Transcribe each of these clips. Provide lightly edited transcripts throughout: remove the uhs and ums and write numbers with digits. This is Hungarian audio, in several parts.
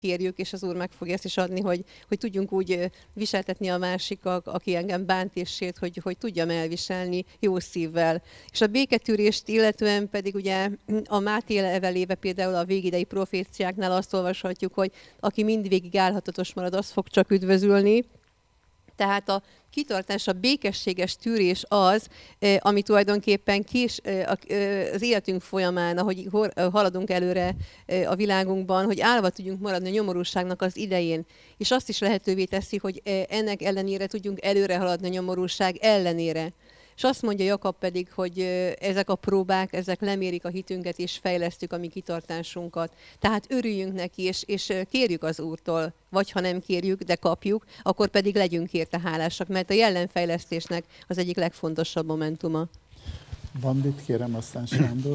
kérjük, és az Úr meg fogja ezt is adni, hogy tudjunk úgy viseltetni a másikkal, aki engem bánt és sért, hogy tudjam elviselni jó szívvel. És a béketűrést illetően pedig ugye a Máté levelébe például a végidei proféciáknál azt olvashatjuk, hogy aki mindvégig álhatatos marad, az fog csak üdvözülni. Tehát a kitartás, a békességes tűrés az, ami tulajdonképpen az életünk folyamán, ahogy haladunk előre a világunkban, hogy állva tudjunk maradni a nyomorúságnak az idején. És azt is lehetővé teszi, hogy ennek ellenére tudjunk előre haladni a nyomorúság ellenére. És azt mondja Jakab pedig, hogy ezek a próbák, ezek lemérik a hitünket, és fejlesztük a mi kitartásunkat. Tehát örüljünk neki, és kérjük az Úrtól, vagy ha nem kérjük, de kapjuk, akkor pedig legyünk érte hálásak, mert a jellemfejlesztésnek az egyik legfontosabb momentuma. Bandit, kérem, aztán Sándor.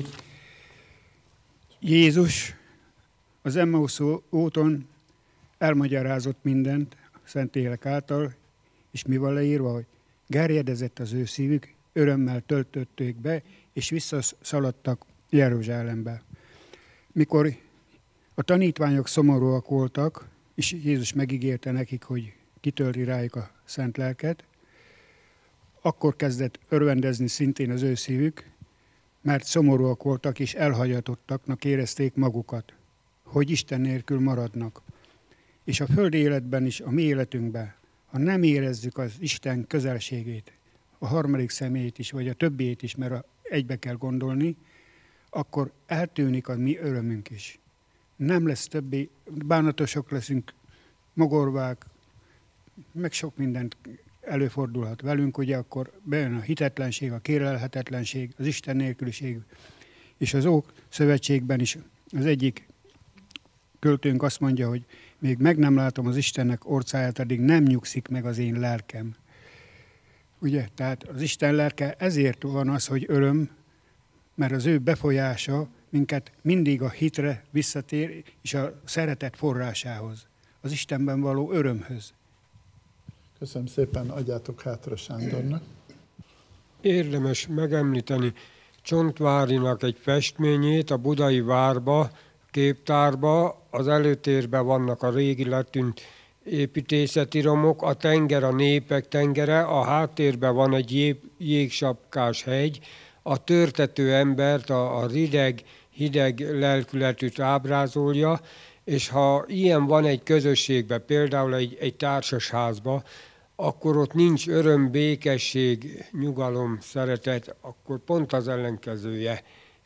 Jézus az Emmausz úton elmagyarázott mindent a Szentlélek által, és mi van leírva, hogy gerjedezett az ő szívük, örömmel töltötték be, és visszaszaladtak Jeruzsálembe. Mikor a tanítványok szomorúak voltak, és Jézus megígérte nekik, hogy kitölti rájuk a szent lelket, akkor kezdett örvendezni szintén az ő szívük, mert szomorúak voltak és elhagyatottaknak érezték magukat, hogy Isten nélkül maradnak. És a földi életben is, a mi életünkben, ha nem érezzük az Isten közelségét, a harmadik személyét is, vagy a többiét is, mert egybe kell gondolni, akkor eltűnik a mi örömünk is. Nem lesz többé, bánatosok leszünk, mogorvák, meg sok mindent előfordulhat velünk, ugye akkor bejön a hitetlenség, a kérlelhetetlenség, az Isten nélküliség. És az Ószövetségben is az egyik költőnk azt mondja, hogy még meg nem látom az Istennek orcáját, addig nem nyugszik meg az én lelkem. Ugye, tehát az Isten lelke ezért van az, hogy öröm, mert az ő befolyása minket mindig a hitre visszatér, és a szeretet forrásához, az Istenben való örömhöz. Köszönöm szépen, adjátok hátra Sándornak. Érdemes megemlíteni Csontvárinak egy festményét a budai várba, képtárba, az előtérben vannak a régi letűnt építészeti romok, a tenger a népek tengere, a háttérben van egy jégsapkás hegy, a törtető embert, a rideg, hideg lelkületűt ábrázolja, és ha ilyen van egy közösségben, például egy társasházban, akkor ott nincs öröm, békesség, nyugalom, szeretet, akkor pont az ellenkezője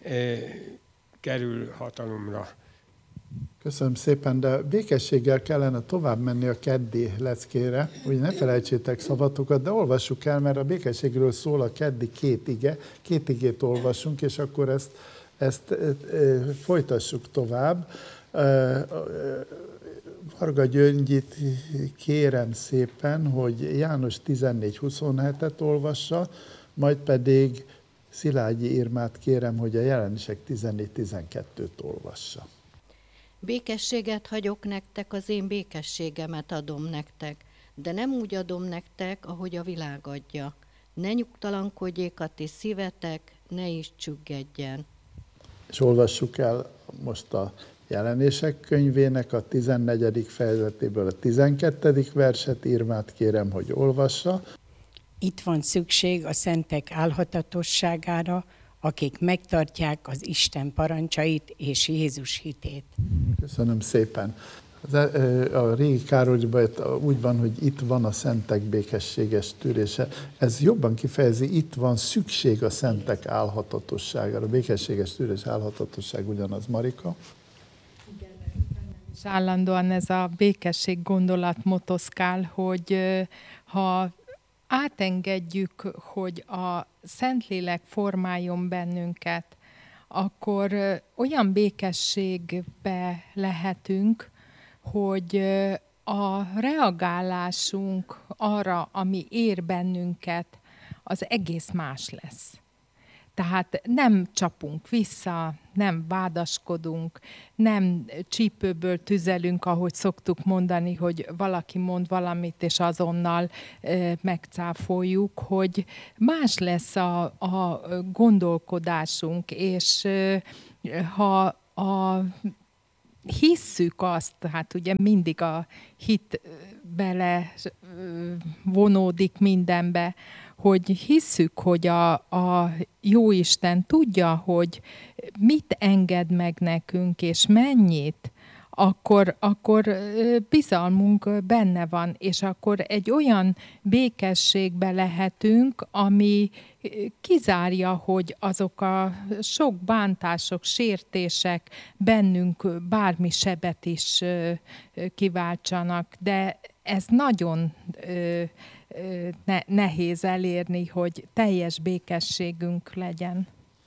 kerül hatalomra. Köszönöm szépen, de békességgel kellene tovább menni a keddi leckére. Ugye ne felejtsétek szavatokat, de olvassuk el, mert a békességről szól a keddi két igét olvassunk, és akkor ezt folytassuk tovább. Varga Gyöngyit kérem szépen, hogy János 14:27-et olvassa, majd pedig Szilágyi Irmát kérem, hogy a Jelenések 14:12-t olvassa. Békességet hagyok nektek, az én békességemet adom nektek, de nem úgy adom nektek, ahogy a világ adja. Ne nyugtalankodjék a ti szívetek, ne is csüggedjen. És olvassuk el most a Jelenések könyvének a 14. fejezetéből a 12. verset, Irmát kérem, hogy olvassa. Itt van szükség a szentek álhatatosságára, akik megtartják az Isten parancsait és Jézus hitét. Köszönöm szépen. A régi Károlyban úgy van, hogy itt van a szentek békességes tűrése. Ez jobban kifejezi, itt van szükség a szentek álhatatosságára. A békességes tűrés, álhatatosság ugyanaz, Marika? És állandóan ez a békesség gondolat motoszkál, hogy ha átengedjük, hogy a Szentlélek formáljon bennünket, akkor olyan békességbe lehetünk, hogy a reagálásunk arra, ami ér bennünket, az egész más lesz. Tehát nem csapunk vissza, nem vádaskodunk, nem csípőből tüzelünk, ahogy szoktuk mondani, hogy valaki mond valamit, és azonnal megcáfoljuk, hogy más lesz a gondolkodásunk, és ha hisszük azt, hát ugye mindig a hit bele vonódik mindenbe, hogy hisszük, hogy a Jóisten tudja, hogy mit enged meg nekünk, és mennyit, akkor bizalmunk benne van, és akkor egy olyan békességbe lehetünk, ami kizárja, hogy azok a sok bántások, sértések bennünk bármi sebet is kiváltsanak, de ez nagyon nehéz elérni, hogy teljes békességünk legyen.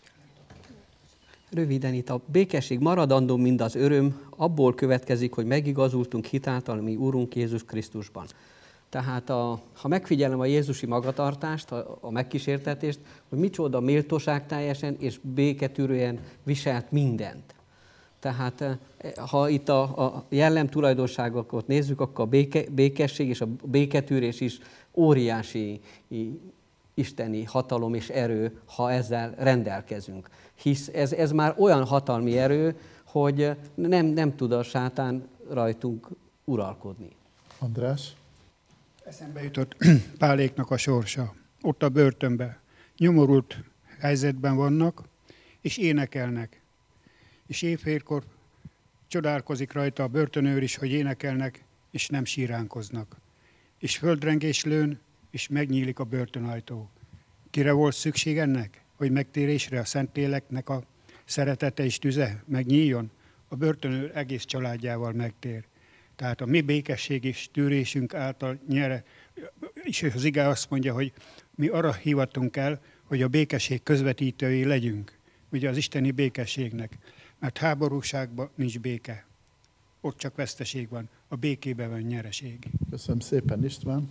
Röviden itt a békesség maradandó, mint az öröm, abból következik, hogy megigazultunk hitáltal mi Úrunk Jézus Krisztusban. Tehát ha megfigyelem a jézusi magatartást, a megkísértetést, hogy micsoda méltóságteljesen és béketűrően viselt mindent. Tehát ha itt a jellem tulajdonságokat nézzük, akkor a békesség és a béketűrés is óriási isteni hatalom és erő, ha ezzel rendelkezünk. Hisz ez már olyan hatalmi erő, hogy nem tud a sátán rajtunk uralkodni. András? Eszembe jutott Páléknak a sorsa. Ott a börtönben. Nyomorult helyzetben vannak, és énekelnek. És éjfélkor csodálkozik rajta a börtönőr is, hogy énekelnek, és nem síránkoznak. És földrengés lőn, és megnyílik a börtönajtó. Kire volt szükség ennek? Hogy megtérésre a Szentléleknek a szeretete és tüze megnyíljon? A börtönőr egész családjával megtér. Tehát a mi békesség és tűrésünk által nyere. És az ige azt mondja, hogy mi arra hivatunk el, hogy a békesség közvetítői legyünk. Ugye az isteni békességnek. Mert háborúságban nincs béke. Ott csak veszteség van. A békében van nyereség. Köszönöm szépen, István.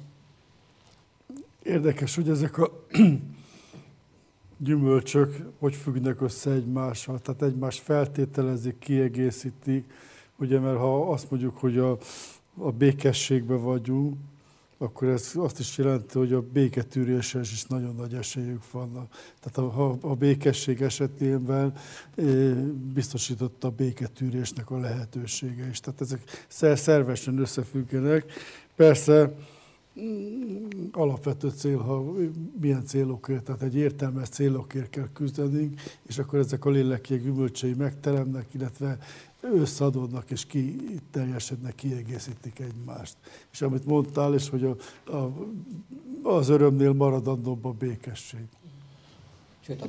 Érdekes, hogy ezek a gyümölcsök hogy függnek össze egymással, tehát egymást feltételezik, kiegészítik, ugye, mert ha azt mondjuk, hogy a békességben vagyunk, akkor ez azt is jelenti, hogy a béketűréshez is nagyon nagy esélyük vannak. Tehát a békesség esetében biztosította a béketűrésnek a lehetősége is. Tehát ezek szervesen összefüggenek. Persze alapvető cél, ha milyen célokért, tehát egy értelmes célokért kell küzdenünk, és akkor ezek a lélekjég gyümölcsei megteremnek, illetve összeadódnak és kiteljesednek, kiegészítik egymást. És amit mondtál, és hogy az örömnél maradandóbb a békesség. Sőt, a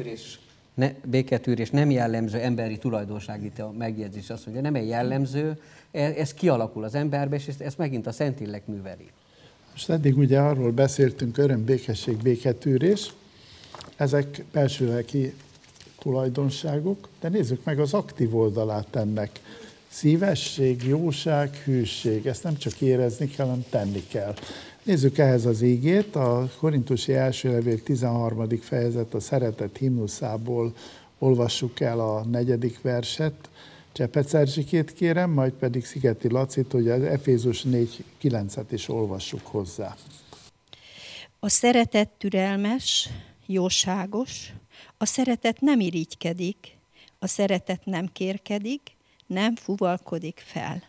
béketűrés nem jellemző emberi tulajdonság, itt a megjegyzés azt mondja, nem egy jellemző, ez kialakul az emberbe, és ezt megint a Szentlélek műveli. Most eddig ugye arról beszéltünk, öröm, békesség, béketűrés. Ezek belsőlelki tulajdonságok, de nézzük meg az aktív oldalát ennek. Szívesség, jóság, hűség. Ezt nem csak érezni kell, hanem tenni kell. Nézzük ehhez az igét. A Korintusi első levél 13. fejezet, a szeretet himnuszából olvassuk el a 4. verset. Csepec Erzsikét kérem, majd pedig Szigeti Lacit, hogy az Efézus 4.9-et is olvassuk hozzá. A szeretet türelmes, jóságos, a szeretet nem irigykedik, a szeretet nem kérkedik, nem fuvalkodik fel.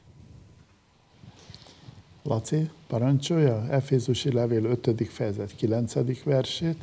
Laci, parancsolja, Efézusi levél 5. fejezet 9. versét.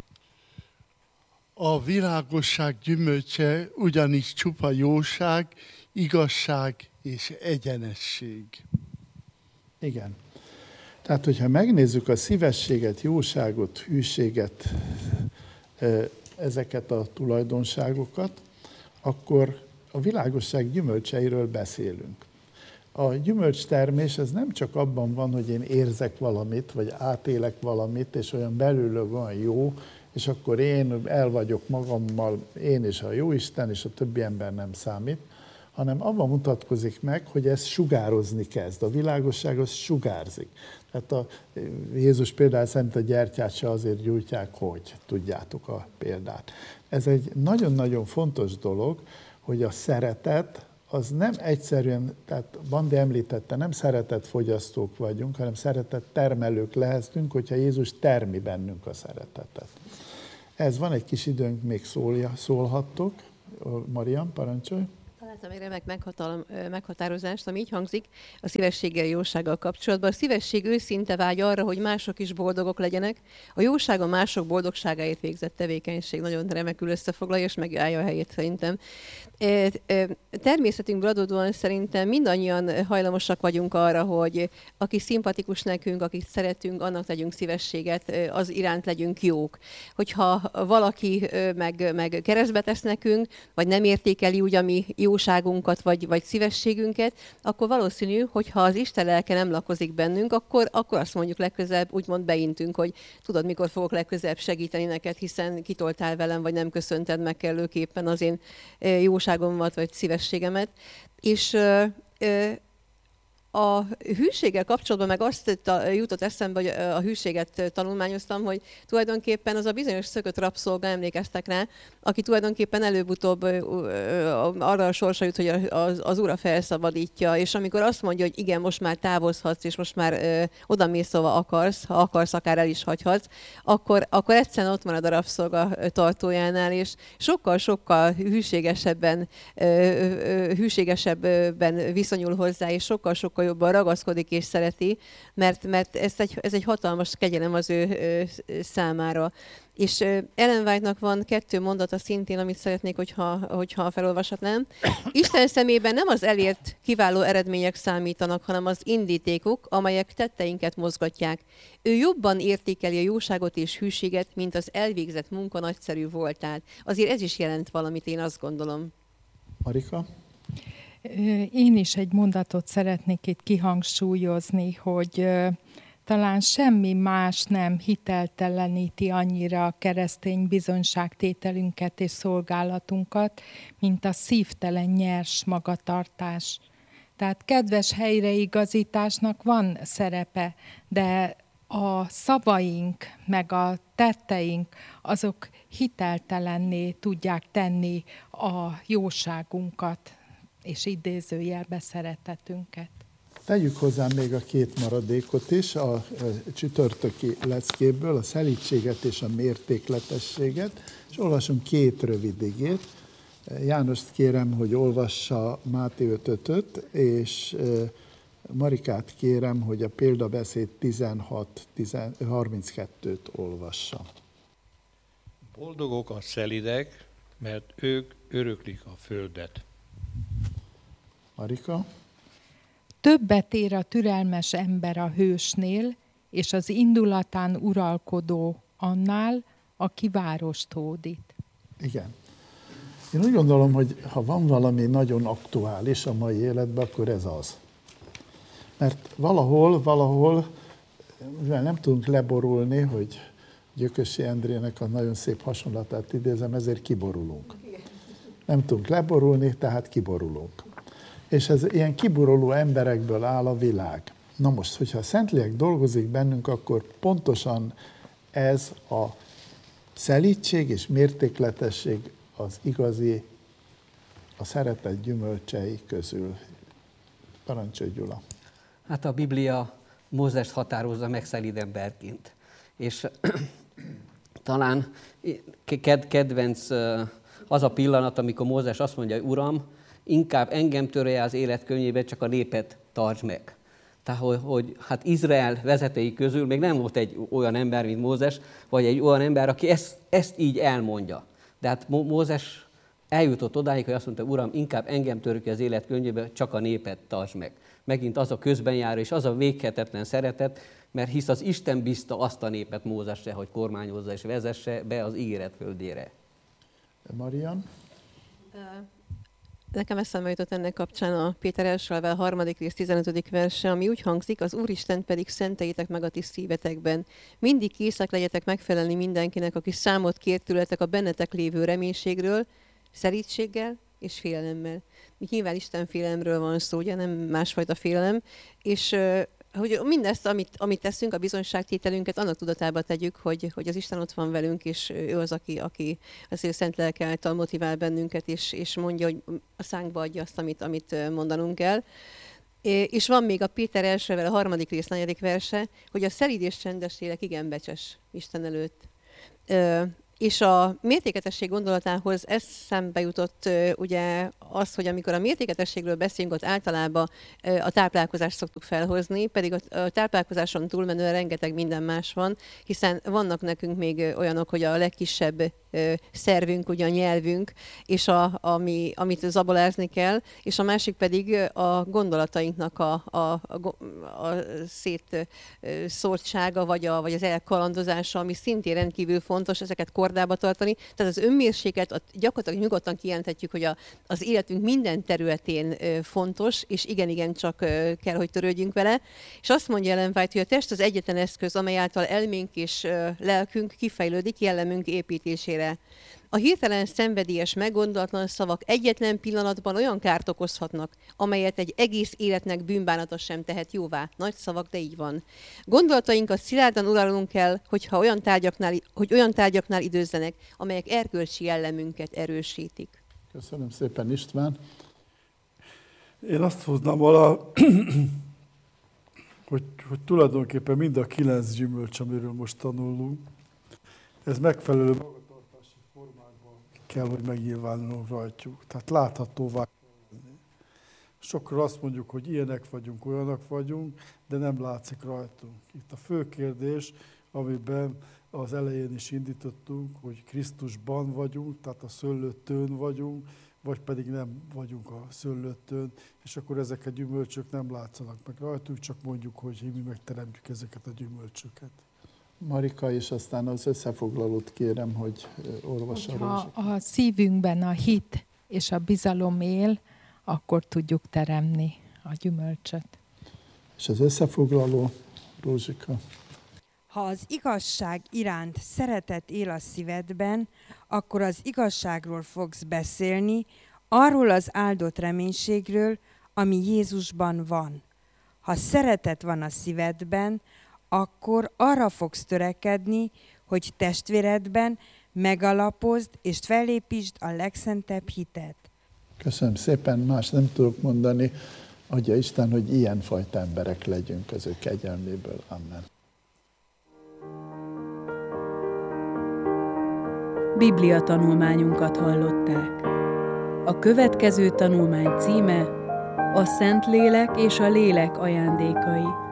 A világosság gyümölcse ugyanis csupa jóság, igazság és egyenesség. Igen. Tehát, hogyha megnézzük a szívességet, jóságot, hűséget, ezeket a tulajdonságokat, akkor a világosság gyümölcseiről beszélünk. A gyümölcstermés ez nem csak abban van, hogy én érzek valamit, vagy átélek valamit, és olyan belülről olyan jó, és akkor én el vagyok magammal, én és a Jóisten, és a többi ember nem számít, hanem abban mutatkozik meg, hogy ez sugározni kezd. A világosság az sugárzik. Tehát Jézus például szerint a gyertyát se azért gyújtják, hogy tudjátok a példát. Ez egy nagyon-nagyon fontos dolog, hogy a szeretet az nem egyszerűen, tehát Bandi említette, nem szeretetfogyasztók vagyunk, hanem szeretettermelők lehetünk, hogyha Jézus termi bennünk a szeretetet. Ez van egy kis időnk, még szólhattok. Mariam, parancsolj. Talán Találtam egy remek meghatározást, ami így hangzik a szívességgel, jósággal kapcsolatban. A szívesség őszinte vágy arra, hogy mások is boldogok legyenek. A jóság a mások boldogságáért végzett tevékenység. Nagyon remekül összefoglalja, és megállja a helyét szerintem. Természetünkből adódóan szerintem mindannyian hajlamosak vagyunk arra, hogy aki szimpatikus nekünk, akit szeretünk, annak tegyünk szívességet, az iránt legyünk jók. Hogyha valaki meg keresztbe tesz nekünk, vagy nem értékeli úgy a mi jóságunkat, vagy szívességünket, akkor valószínű, hogyha az Isten lelke nem lakozik bennünk, akkor azt mondjuk legközelebb, úgymond beintünk, hogy tudod, mikor fogok legközelebb segíteni neked, hiszen kitoltál velem, vagy nem köszönted meg kellőképpen az én jóságomat, vagy szívességemet. És a hűséggel kapcsolatban meg azt jutott eszembe, hogy a hűséget tanulmányoztam, hogy tulajdonképpen az a bizonyos szökött rabszolga, emlékeztek rá, aki tulajdonképpen előbb-utóbb arra a sorsa jut, hogy az ura felszabadítja, és amikor azt mondja, hogy igen, most már távozhatsz, és most már odamész, szóval akarsz, ha akarsz, akár el is hagyhatsz, akkor egyszerűen ott marad a rabszolga tartójánál, és sokkal-sokkal hűségesebben viszonyul hozzá, és sokkal-sokkal jobban ragaszkodik és szereti, mert ez egy hatalmas kegyelem az ő számára. És Ellen White-nak van 2 mondata szintén, amit szeretnék, hogyha felolvashatnám. Isten szemében nem az elért kiváló eredmények számítanak, hanem az indítékok, amelyek tetteinket mozgatják. Ő jobban értékeli a jóságot és hűséget, mint az elvégzett munka nagyszerű voltát. Azért ez is jelent valamit, én azt gondolom. Marika? Én is egy mondatot szeretnék itt kihangsúlyozni, hogy talán semmi más nem hitelteleníti annyira a keresztény bizonyságtételünket és szolgálatunkat, mint a szívtelen nyers magatartás. Tehát kedves helyreigazításnak van szerepe, de a szavaink, meg a tetteink, azok hiteltelenné tudják tenni a jóságunkat, és idézőjelbe szeretetünket. Tegyük hozzá még a 2 maradékot is a csütörtöki leckéből, a szelídséget és a mértékletességet, és olvasunk 2 rövid igét. Jánost kérem, hogy olvassa Máté 5.5-öt, és Marikát kérem, hogy a példabeszéd 16-32-t olvassa. Boldogok a szelidek, mert ők öröklik a földet. Marika? Többet ér a türelmes ember a hősnél, és az indulatán uralkodó annál, aki várost hódít. Igen. Én úgy gondolom, hogy ha van valami nagyon aktuális a mai életben, akkor ez az. Mert valahol, mivel nem tudunk leborulni, hogy Gyökösi Endrének a nagyon szép hasonlatát idézem, ezért kiborulunk. Nem tudunk leborulni, tehát kiborulunk. És ez ilyen kiboruló emberekből áll a világ. Na most, hogyha a Szentlélek dolgozik bennünk, akkor pontosan ez a szelídség és mértékletesség az igazi, a szeretet gyümölcsei közül. Parancsolj, Gyula! Hát a Biblia Mózest határozza meg szelíd emberként. És talán kedvenc az a pillanat, amikor Mózes azt mondja, hogy Uram, inkább engem törje az élet könnyébe, csak a népet tartsd meg. Tehát, hogy hát Izrael vezetői közül még nem volt egy olyan ember, mint Mózes, vagy egy olyan ember, aki ezt így elmondja. De hát Mózes eljutott odáig, hogy azt mondta, Uram, inkább engem törj ki az élet könnyébe, csak a népet tartsd meg. Megint az a közbenjáró, és az a véghetetlen szeretet, mert hisz az Isten bízta azt a népet Mózesre, hogy kormányozza és vezesse be az ígéret földjére. Marian? Nekem eszembe jutott ennek kapcsán a Péter első levél 3. rész 15. verse, ami úgy hangzik, az Úristen pedig szenteljétek meg a ti szívetekben. Mindig készek legyetek megfelelni mindenkinek, aki számot kér tőletek a bennetek lévő reménységről, szelídséggel és félelemmel. Nyilván Isten félelemről van szó, ugye nem másfajta félelem, és hogy mindezt, amit teszünk, a bizonyságtételünket, annak tudatába tegyük, hogy az Isten ott van velünk, és ő az, aki azért Szent Lelke által motivál bennünket, és mondja, hogy a szánkba adja azt, amit mondanunk kell. És van még a Péter első levél, a 3. rész 4. verse, hogy a szelíd és csendes lélek igen becses Isten előtt. És a mértéketesség gondolatához eszembe jutott ugye az, hogy amikor a mértéketességről beszélünk, ott általában a táplálkozást szoktuk felhozni, pedig a táplálkozáson túlmenően rengeteg minden más van, hiszen vannak nekünk még olyanok, hogy a legkisebb szervünk, ugye a nyelvünk, és amit zabolázni kell, és a másik pedig a gondolatainknak a szétszórtsága, vagy az elkalandozása, ami szintén rendkívül fontos, ezeket kordába tartani. Tehát az önmérséklet, gyakorlatilag nyugodtan kijelenthetjük, hogy az életünk minden területén fontos, és igen, csak kell, hogy törődjünk vele. És azt mondja Ellen White, hogy a test az egyetlen eszköz, amely által elménk és lelkünk kifejlődik jellemünk építésére. A hirtelen szenvedélyes, meggondolatlan szavak egyetlen pillanatban olyan kárt okozhatnak, amelyet egy egész életnek bűnbánata sem tehet jóvá. Nagy szavak, de így van. Gondolatainkat szilárdan uralnunk kell, hogy olyan tárgyaknál időzzenek, amelyek erkölcsi jellemünket erősítik. Köszönöm szépen, István. Én azt hoznám alá, hogy tulajdonképpen mind a 9 gyümölcs, amiről most tanulunk, ez megfelelő magatartási formákban kell, hogy megnyilvánuljon rajtuk. Tehát láthatóvá kell lenni. Sokszor azt mondjuk, hogy ilyenek vagyunk, olyanak vagyunk, de nem látszik rajtunk. Itt a fő kérdés, amiben az elején is indítottunk, hogy Krisztusban vagyunk, tehát a szőlőtőn vagyunk, vagy pedig nem vagyunk a szőlőtőn, és akkor ezek a gyümölcsök nem látszanak meg rajtunk, csak mondjuk, hogy mi megteremtjük ezeket a gyümölcsöket. Marika, és aztán az összefoglalót kérem, hogy olvassa. Ha a szívünkben a hit és a bizalom él, akkor tudjuk teremni a gyümölcsöt. És az összefoglaló, Rózsika. Ha az igazság iránt szeretet él a szívedben, akkor az igazságról fogsz beszélni, arról az áldott reménységről, ami Jézusban van. Ha szeretet van a szívedben, akkor arra fogsz törekedni, hogy testvéredben megalapozd és felépítsd a legszentebb hitet. Köszönöm szépen, más nem tudok mondani. Adja Isten, hogy ilyenfajta emberek legyünk az ő kegyelméből. Amen. Biblia tanulmányunkat hallották. A következő tanulmány címe a Szentlélek és a Lélek ajándékai.